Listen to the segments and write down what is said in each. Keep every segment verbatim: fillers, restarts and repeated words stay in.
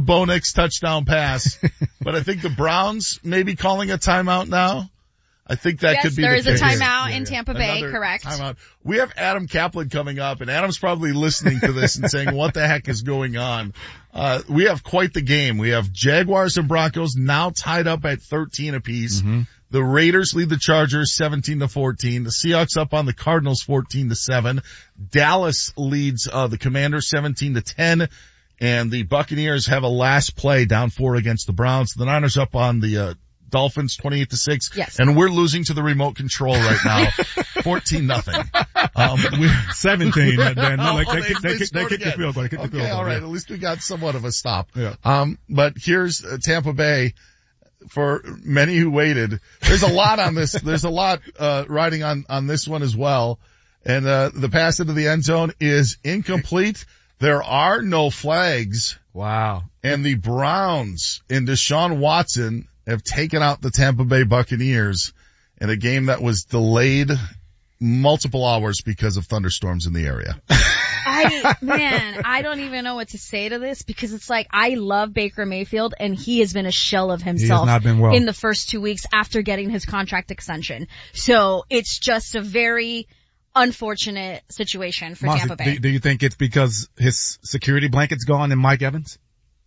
Bo Nix touchdown pass. But I think the Browns may be calling a timeout now. I think that yes, could be there the is case. a timeout yeah, in yeah. Tampa Bay, Another correct. Timeout. We have Adam Kaplan coming up, and Adam's probably listening to this and saying, what the heck is going on? Uh, we have quite the game. We have Jaguars and Broncos now tied up at thirteen apiece. Mm-hmm. The Raiders lead the Chargers seventeen to fourteen. The Seahawks up on the Cardinals fourteen to seven. Dallas leads, uh, the Commanders seventeen to ten. And the Buccaneers have a last play down four against the Browns. The Niners up on the, uh, Dolphins twenty-eight to six. Yes. And we're losing to the remote control right now. fourteen nothing. Um, we seventeen. Then, then, oh, like, oh, they, they, they, they, they, they kick the field goal. They kick okay, the field goal. all right. Yeah. At least we got somewhat of a stop. Yeah. Um, but here's uh, Tampa Bay. For many who waited, there's a lot on this. There's a lot, uh, riding on, on this one as well. And, uh, the pass into the end zone is incomplete. There are no flags. Wow. And the Browns and Deshaun Watson have taken out the Tampa Bay Buccaneers in a game that was delayed multiple hours because of thunderstorms in the area. I, man, I don't even know what to say to this because it's like I love Baker Mayfield and he has been a shell of himself he has not been well. in the first two weeks after getting his contract extension. So it's just a very unfortunate situation for Monty, Tampa Bay. Do, do you think it's because his security blanket's gone and Mike Evans?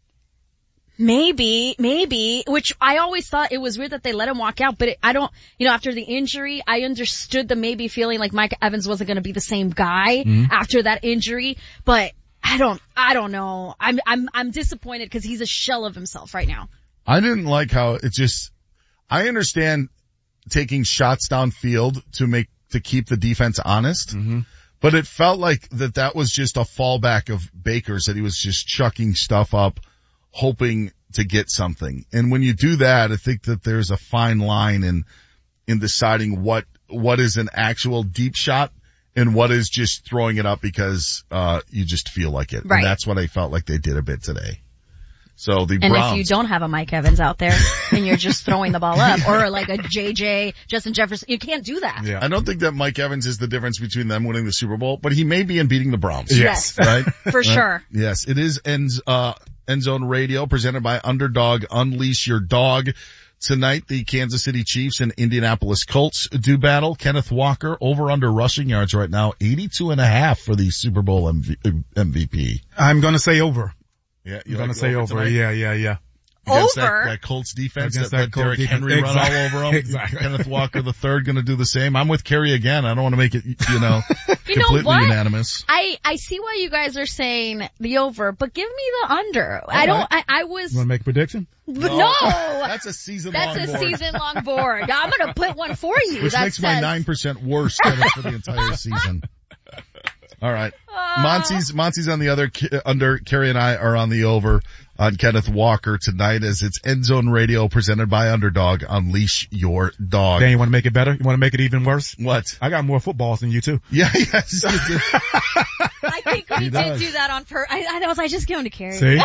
Maybe, maybe, which I always thought it was weird that they let him walk out, but it, I don't, you know, after the injury, I understood the maybe feeling like Mike Evans wasn't going to be the same guy mm-hmm. after that injury, but I don't, I don't know. I'm, I'm, I'm disappointed because he's a shell of himself right now. I didn't like how it just, I understand taking shots downfield to make, to keep the defense honest, mm-hmm. but it felt like that that was just a fallback of Baker's, that he was just chucking stuff up, hoping to get something. And when you do that, I think that there's a fine line in, in deciding what, what is an actual deep shot and what is just throwing it up because, uh, you just feel like it. Right. And that's what I felt like they did a bit today. So the and Browns. if you don't have a Mike Evans out there and you're just throwing the ball up or like a J J, Justin Jefferson, you can't do that. Yeah. I don't think that Mike Evans is the difference between them winning the Super Bowl, but he may be in beating the Browns. Yes. Right? For right? sure. Yes. It is end, uh, End Zone Radio presented by Underdog. Unleash your dog. Tonight, the Kansas City Chiefs and Indianapolis Colts do battle. Kenneth Walker over under rushing yards right now, eighty-two and a half for the Super Bowl M V P. I'm going to say over. Yeah, you're going to say over. Tonight? Yeah, yeah, yeah. Against over that, that Colts defense Against that, that that Colts Derrick defense. Henry Exactly. run all over him. Exactly. Kenneth Walker the third going to do the same. I'm with Kerry again. I don't want to make it, you know, you know completely what? unanimous. I, I see why you guys are saying the over, but give me the under. All I don't, right. I, I was. You want to make a prediction? But no. That's a season long That's a board. season long board. I'm going to put one for you. Which that makes says, my nine percent worse than it for the entire season. All right. Uh, Monty's, Monty's on the other, under, Kerry and I are on the over on Kenneth Walker tonight as it's End Zone Radio presented by Underdog. Unleash your dog. Dan, you want to make it better? You want to make it even worse? What? I got more footballs than you too. Yeah, yes. You do. I think we He did does. do that on per, I, I was, I just going to Carrie. See?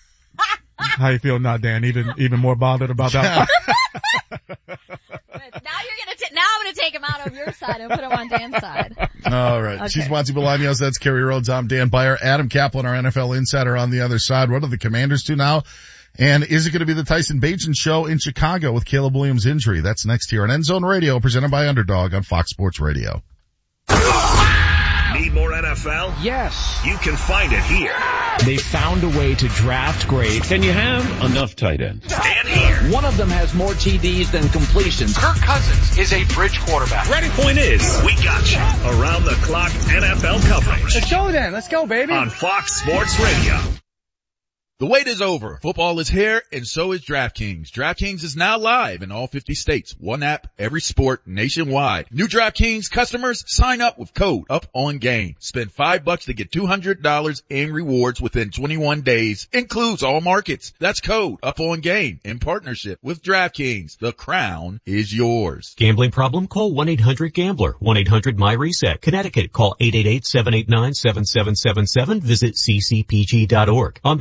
How you feel now, Dan? Even, even more bothered about that? But now you're gonna ta- now I'm gonna take him out of your side and put him on Dan's side. All right. Okay. She's Monty Bolaños. That's Kerry Rhodes. I'm Dan Byer. Adam Kaplan, our N F L insider on the other side. What are the Commanders do now? And is it going to be the Tyson Bagent show in Chicago with Caleb Williams' injury? That's next here on End Zone Radio presented by Underdog on Fox Sports Radio. Need more N F L? Yes. You can find it here. They found a way to draft great. Can you have enough tight ends? And here. One of them has more T Ds than completions. Kirk Cousins is a bridge quarterback. Ready? Point is, we got you around the clock N F L coverage. Let's go then. Let's go, baby. On Fox Sports Radio. The wait is over. Football is here, and so is DraftKings. DraftKings is now live in all fifty states. One app, every sport, nationwide. New DraftKings customers, sign up with code UPONGAME. Spend five bucks to get two hundred dollars in rewards within twenty-one days. Includes all markets. That's code UPONGAME in partnership with DraftKings. The crown is yours. Gambling problem? Call one eight hundred gambler. one eight hundred my reset. Connecticut. Call eight eight eight, seven eight nine, seven seven seven seven. Visit c c p g dot org. On behalf of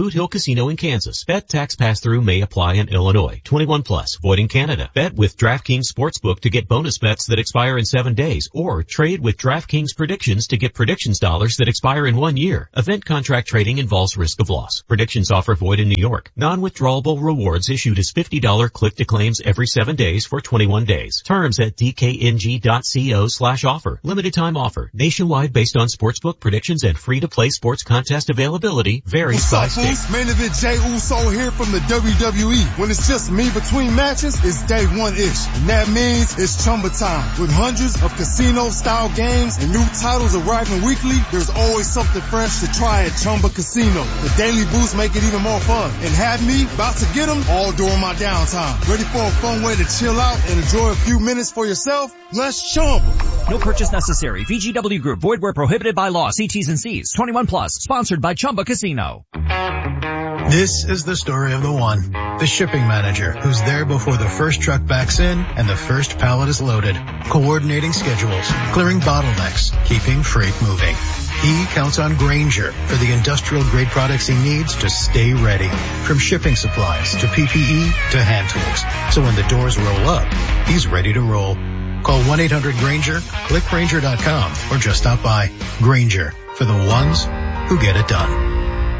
Boot Hill Casino in Kansas. Bet tax pass-through may apply in Illinois. twenty-one plus. Void in Canada. Bet with DraftKings Sportsbook to get bonus bets that expire in seven days. Or trade with DraftKings Predictions to get predictions dollars that expire in one year. Event contract trading involves risk of loss. Predictions offer void in New York. Non-withdrawable rewards issued as fifty dollars click-to-claims every seven days for twenty-one days. Terms at d k n g dot co slash offer. Limited time offer. Nationwide based on sportsbook predictions and free-to-play sports contest availability varies by state. Main event Jey Uso here from the W W E. When it's just me between matches, it's day one-ish. And that means it's Chumba time. With hundreds of casino-style games and new titles arriving weekly, there's always something fresh to try at Chumba Casino. The daily boosts make it even more fun. And have me about to get them all during my downtime. Ready for a fun way to chill out and enjoy a few minutes for yourself? Let's Chumba. No purchase necessary. V G W Group. Void where prohibited by law. See T's and C's. twenty-one plus. Sponsored by Chumba Casino. This is the story of the one, the shipping manager, who's there before the first truck backs in and the first pallet is loaded, coordinating schedules, clearing bottlenecks, keeping freight moving. He counts on Grainger for the industrial-grade products he needs to stay ready, from shipping supplies to P P E to hand tools. So when the doors roll up, he's ready to roll. Call one eight hundred Grainger, click Grainger dot com, or just stop by. Grainger, for the ones who get it done.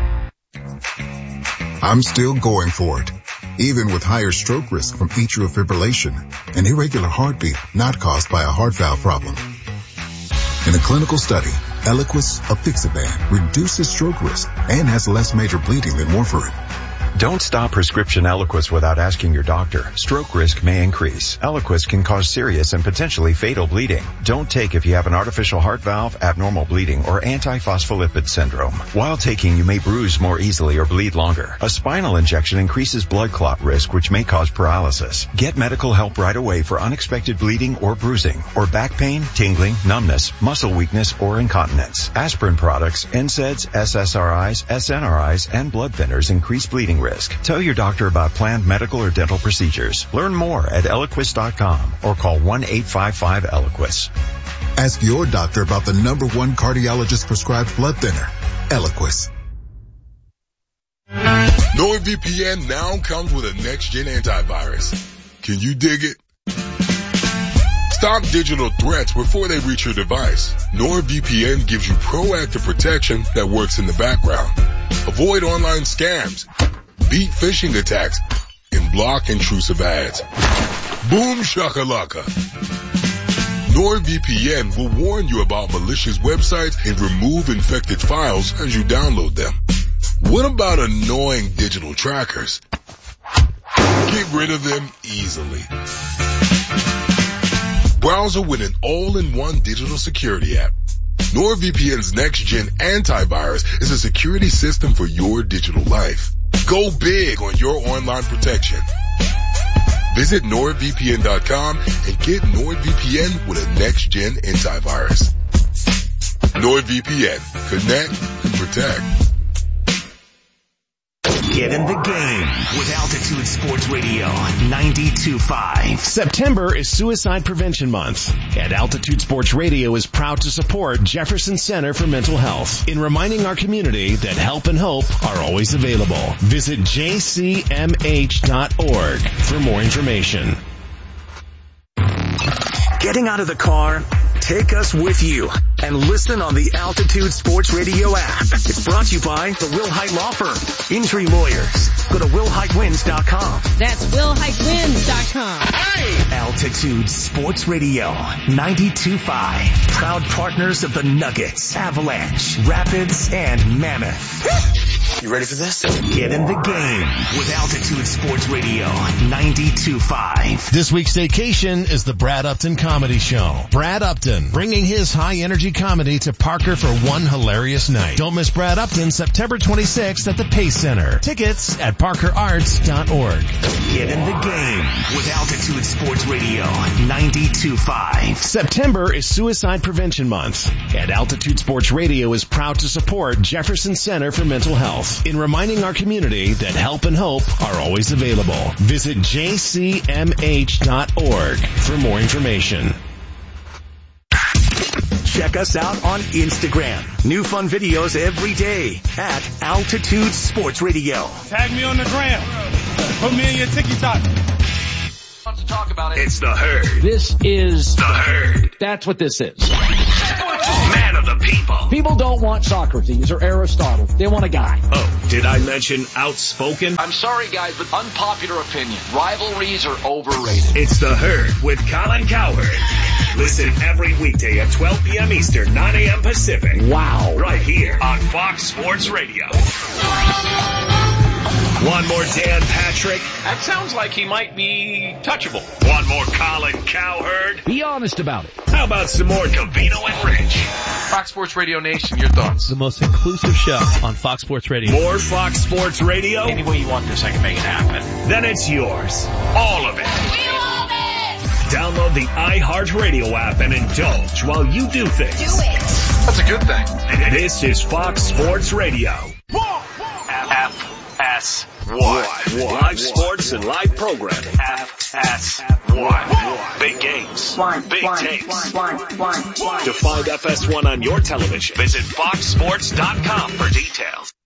I'm still going for it, even with higher stroke risk from atrial fibrillation, an irregular heartbeat not caused by a heart valve problem. In a clinical study, Eliquis apixaban reduces stroke risk and has less major bleeding than warfarin. Don't stop prescription Eliquis without asking your doctor. Stroke risk may increase. Eliquis can cause serious and potentially fatal bleeding. Don't take if you have an artificial heart valve, abnormal bleeding, or antiphospholipid syndrome. While taking, you may bruise more easily or bleed longer. A spinal injection increases blood clot risk, which may cause paralysis. Get medical help right away for unexpected bleeding or bruising, or back pain, tingling, numbness, muscle weakness, or incontinence. Aspirin products, N SAIDs, S S R Is, S N R Is, and blood thinners increase bleeding risk. Tell your doctor about planned medical or dental procedures. Learn more at Eliquis dot com or call one eight five five Eliquis. Ask your doctor about the number one cardiologist prescribed blood thinner, Eliquis. NordVPN now comes with a next-gen antivirus. Can you dig it? Stop digital threats before they reach your device. NordVPN gives you proactive protection that works in the background. Avoid online scams, beat phishing attacks, and block intrusive ads. Boom shakalaka. NordVPN will warn you about malicious websites and remove infected files as you download them. What about annoying digital trackers? Get rid of them easily. Browser with an all-in-one digital security app. NordVPN's next-gen antivirus is a security system for your digital life. Go big on your online protection. Visit Nord V P N dot com and get NordVPN with a next-gen antivirus. NordVPN. Connect and protect. Get in the game with Altitude Sports Radio ninety-two point five. September is Suicide Prevention Month, and Altitude Sports Radio is proud to support Jefferson Center for Mental Health in reminding our community that help and hope are always available. Visit j c m h dot org for more information. Getting out of the car? Take us with you and listen on the Altitude Sports Radio app. It's brought to you by the Will Height Law Firm. Injury lawyers. Go to will height wins dot com. That's will height wins dot com. Hey! Altitude Sports Radio ninety-two point five. Proud partners of the Nuggets, Avalanche, Rapids, and Mammoth. You ready for this? Get in the game with Altitude Sports Radio ninety-two point five. This week's vacation is the Brad Upton Comedy Show. Brad Upton, bringing his high-energy comedy to Parker for one hilarious night. Don't miss Brad Upton September twenty-sixth at the Pace Center. Tickets at parker arts dot org. Get in the game with Altitude Sports Radio ninety-two point five. September is Suicide Prevention Month, and Altitude Sports Radio is proud to support Jefferson Center for Mental Health in reminding our community that help and hope are always available. Visit j c m h dot org for more information. check us out on Instagram. New fun videos every day at Altitude Sports Radio. Tag me on the gram. Put me in your TikTok. Let's talk about it. It's the Herd. This is The Herd. That's what this is. Man of the people. People don't want Socrates or Aristotle. They want a guy. Oh, did I mention outspoken? I'm sorry, guys, but unpopular opinion. Rivalries are overrated. It's the Herd with Colin Cowherd. Listen every weekday at twelve p.m. Eastern, nine a.m. Pacific. Wow. Right here on Fox Sports Radio. One more Dan Patrick. That sounds like he might be touchable. One more Colin Cowherd. Be honest about it. How about some more Cavino and Rich? Fox Sports Radio Nation, your thoughts? The most inclusive show on Fox Sports Radio. More Fox Sports Radio? Any way you want this, I can make it happen. Then it's yours. All of it. We love it! Download the iHeartRadio app and indulge while you do things. Do it. That's a good thing. This is Fox Sports Radio. F S one. Live sports and live programming. F S one. Big games. Big takes. To find F S one on your television, visit fox sports dot com for details.